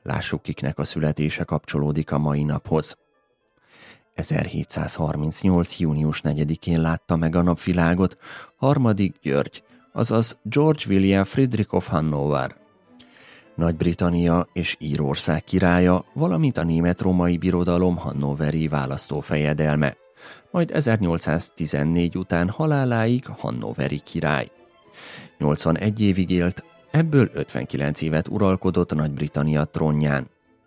Lássuk, kiknek a születése kapcsolódik a mai naphoz. 1738. június 4-én látta meg a napvilágot harmadik György, azaz George William Friedrich of Hannover, Nagy-Britannia és Írország királya, valamint a Német-római Birodalom hannoveri választófejedelme, majd 1814 után haláláig hannoveri király. 81 évig élt, ebből 59 évet uralkodott Nagy-Britannia trónján.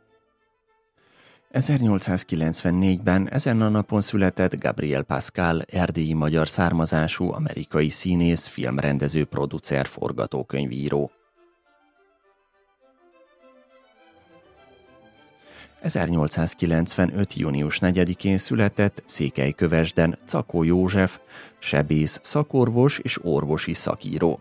1894-ben ezen a napon született Gabriel Pascal, erdélyi magyar származású amerikai színész, filmrendező, producer, forgatókönyvíró. 1895. június 4-én született Székelykövesden Czakó József, sebész, szakorvos és orvosi szakíró.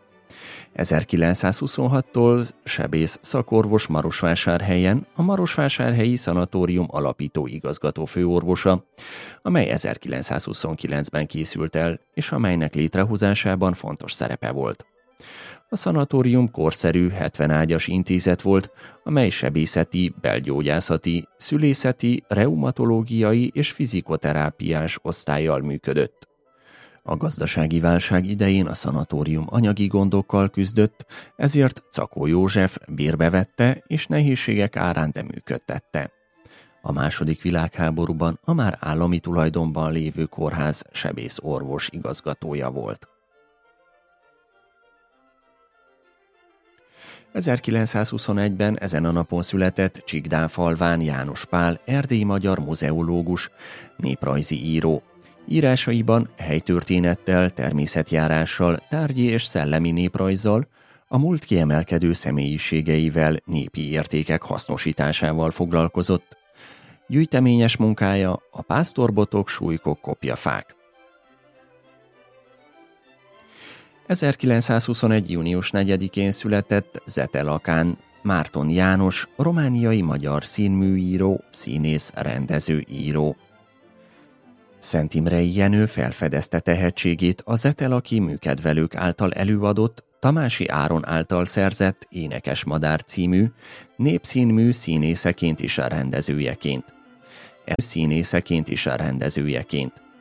1926-tól sebész szakorvos Marosvásárhelyen, a Marosvásárhelyi Szanatórium alapító igazgató főorvosa, amely 1929-ben készült el, és amelynek létrehozásában fontos szerepe volt. A szanatórium korszerű 70 ágyas intézet volt, amely sebészeti, belgyógyászati, szülészeti, reumatológiai és fizikoterápiás osztállyal működött. A gazdasági válság idején a szanatórium anyagi gondokkal küzdött, ezért Czakó József bérbe vette és nehézségek árán de működtette. A II. Világháborúban a már állami tulajdonban lévő kórház sebész-orvos igazgatója volt. 1921-ben ezen a napon született Csikdánfalván János Pál, erdélyi magyar muzeológus, néprajzi író. Írásaiban helytörténettel, természetjárással, tárgyi és szellemi néprajzzal, a múlt kiemelkedő személyiségeivel, népi értékek hasznosításával foglalkozott. Gyűjteményes munkája a Pásztorbotok, Sulykok, Kopjafák. 1921. június 4-én született Zetelakán Márton János, romániai magyar színműíró, színész, rendező, író. Szent Imrei Jenő felfedezte tehetségét a zetelaki műkedvelők által előadott, Tamási Áron által szerzett Énekesmadár című népszínmű színészeként és rendezőjeként.